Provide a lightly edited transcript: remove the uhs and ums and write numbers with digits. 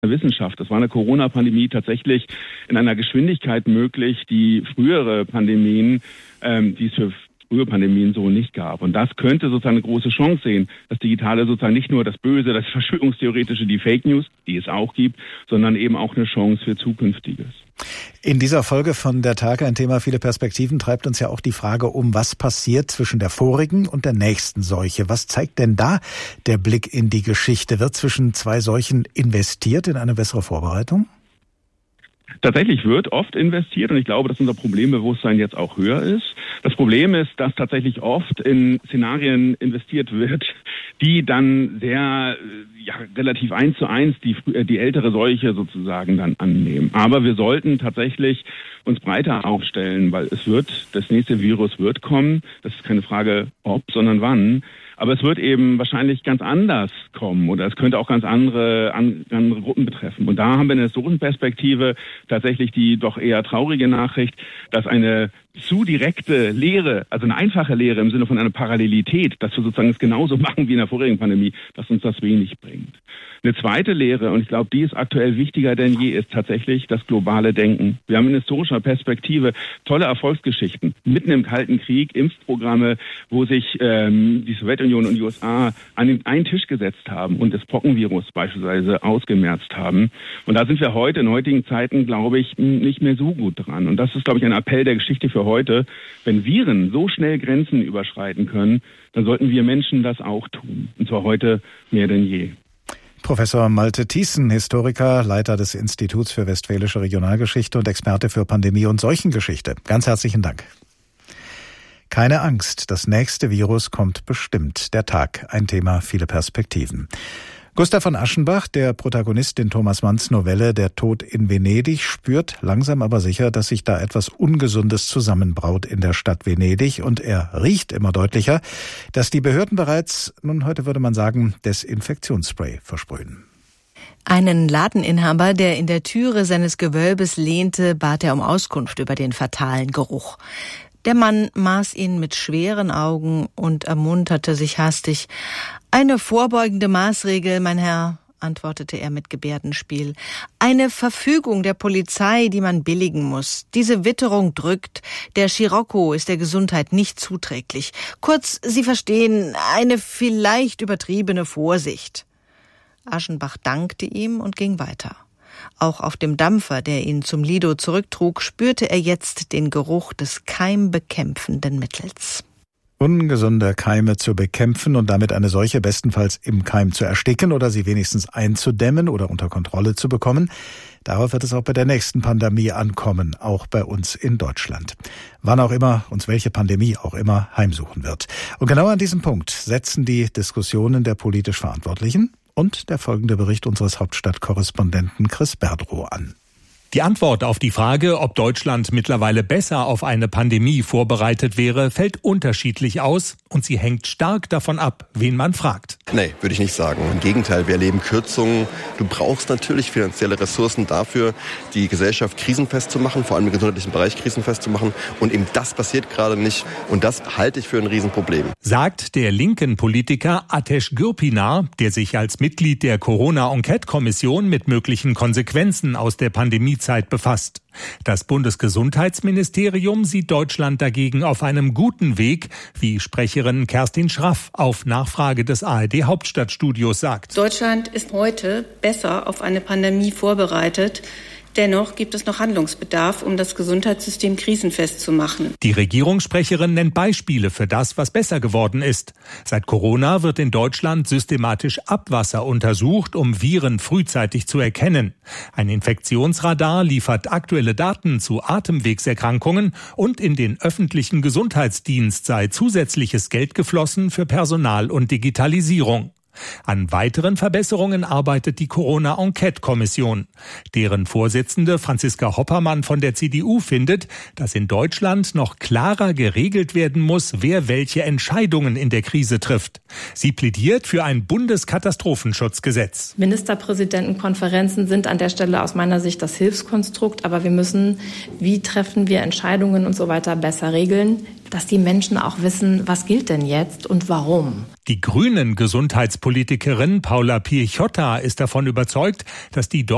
Wissenschaft. Das war eine Corona-Pandemie tatsächlich in einer Geschwindigkeit möglich, die frühere Pandemien, die es für frühe Pandemien so nicht gab. Und das könnte sozusagen eine große Chance sehen, das Digitale sozusagen nicht nur das Böse, das Verschwörungstheoretische, die Fake News, die es auch gibt, sondern eben auch eine Chance für Zukünftiges. In dieser Folge von Der Tag, ein Thema viele Perspektiven, treibt uns ja auch die Frage um, was passiert zwischen der vorigen und der nächsten Seuche. Was zeigt denn da der Blick in die Geschichte? Wird zwischen zwei Seuchen investiert in eine bessere Vorbereitung? Tatsächlich wird oft investiert und ich glaube, dass unser Problembewusstsein jetzt auch höher ist. Das Problem ist, dass tatsächlich oft in Szenarien investiert wird, die dann sehr, relativ 1:1 die ältere Seuche sozusagen dann annehmen. Aber wir sollten tatsächlich uns breiter aufstellen, weil das nächste Virus wird kommen. Das ist keine Frage ob, sondern wann. Aber es wird eben wahrscheinlich ganz anders kommen oder es könnte auch ganz andere Gruppen betreffen. Und da haben wir in der historischen Perspektive tatsächlich die doch eher traurige Nachricht, dass eine zu direkte Lehre, also eine einfache Lehre im Sinne von einer Parallelität, dass wir sozusagen es genauso machen wie in der vorigen Pandemie, dass uns das wenig bringt. Eine zweite Lehre, und ich glaube, die ist aktuell wichtiger denn je, ist tatsächlich das globale Denken. Wir haben in historischer Perspektive tolle Erfolgsgeschichten. Mitten im Kalten Krieg, Impfprogramme, wo sich die Sowjetunion und die USA an einen Tisch gesetzt haben und das Pockenvirus beispielsweise ausgemerzt haben. Und da sind wir heute, in heutigen Zeiten, glaube ich, nicht mehr so gut dran. Und das ist, glaube ich, ein Appell der Geschichte für heute. Wenn Viren so schnell Grenzen überschreiten können, dann sollten wir Menschen das auch tun. Und zwar heute mehr denn je. Professor Malte Thiessen, Historiker, Leiter des Instituts für Westfälische Regionalgeschichte und Experte für Pandemie- und Seuchengeschichte. Ganz herzlichen Dank. Keine Angst, das nächste Virus kommt bestimmt. Der Tag, ein Thema, viele Perspektiven. Gustav von Aschenbach, der Protagonist in Thomas Manns Novelle Der Tod in Venedig, spürt langsam aber sicher, dass sich da etwas Ungesundes zusammenbraut in der Stadt Venedig und er riecht immer deutlicher, dass die Behörden bereits, heute würde man sagen, Desinfektionsspray versprühen. Einen Ladeninhaber, der in der Türe seines Gewölbes lehnte, bat er um Auskunft über den fatalen Geruch. Der Mann maß ihn mit schweren Augen und ermunterte sich hastig. »Eine vorbeugende Maßregel, mein Herr«, antwortete er mit Gebärdenspiel. »Eine Verfügung der Polizei, die man billigen muss. Diese Witterung drückt. Der Scirocco ist der Gesundheit nicht zuträglich. Kurz, Sie verstehen, eine vielleicht übertriebene Vorsicht.« Aschenbach dankte ihm und ging weiter. Auch auf dem Dampfer, der ihn zum Lido zurücktrug, spürte er jetzt den Geruch des keimbekämpfenden Mittels. Ungesunde Keime zu bekämpfen und damit eine Seuche bestenfalls im Keim zu ersticken oder sie wenigstens einzudämmen oder unter Kontrolle zu bekommen. Darauf wird es auch bei der nächsten Pandemie ankommen, auch bei uns in Deutschland. Wann auch immer uns welche Pandemie auch immer heimsuchen wird. Und genau an diesem Punkt setzen die Diskussionen der politisch Verantwortlichen und der folgende Bericht unseres Hauptstadtkorrespondenten Chris Berdrow an. Die Antwort auf die Frage, ob Deutschland mittlerweile besser auf eine Pandemie vorbereitet wäre, fällt unterschiedlich aus und sie hängt stark davon ab, wen man fragt. Nee, würde ich nicht sagen. Im Gegenteil, wir erleben Kürzungen. Du brauchst natürlich finanzielle Ressourcen dafür, die Gesellschaft krisenfest zu machen, vor allem im gesundheitlichen Bereich krisenfest zu machen. Und eben das passiert gerade nicht. Und das halte ich für ein Riesenproblem. Sagt der linken Politiker Ateş Gürpınar, der sich als Mitglied der Corona-Enquete-Kommission mit möglichen Konsequenzen aus der Pandemiezeit befasst. Das Bundesgesundheitsministerium sieht Deutschland dagegen auf einem guten Weg, wie Sprecherin Kerstin Schraff auf Nachfrage des ARD-Hauptstadtstudios sagt. Deutschland ist heute besser auf eine Pandemie vorbereitet. Dennoch gibt es noch Handlungsbedarf, um das Gesundheitssystem krisenfest zu machen. Die Regierungssprecherin nennt Beispiele für das, was besser geworden ist. Seit Corona wird in Deutschland systematisch Abwasser untersucht, um Viren frühzeitig zu erkennen. Ein Infektionsradar liefert aktuelle Daten zu Atemwegserkrankungen und in den öffentlichen Gesundheitsdienst sei zusätzliches Geld geflossen für Personal und Digitalisierung. An weiteren Verbesserungen arbeitet die Corona-Enquete-Kommission. Deren Vorsitzende Franziska Hoppermann von der CDU findet, dass in Deutschland noch klarer geregelt werden muss, wer welche Entscheidungen in der Krise trifft. Sie plädiert für ein Bundeskatastrofenschutzgesetz. Ministerpräsidentenkonferenzen sind an der Stelle aus meiner Sicht das Hilfskonstrukt, aber wir müssen, wie treffen wir Entscheidungen und so weiter, besser regeln, dass die Menschen auch wissen, was gilt denn jetzt und warum. Die Grünen-Gesundheitspolitikerin Paula Piechota ist davon überzeugt, dass die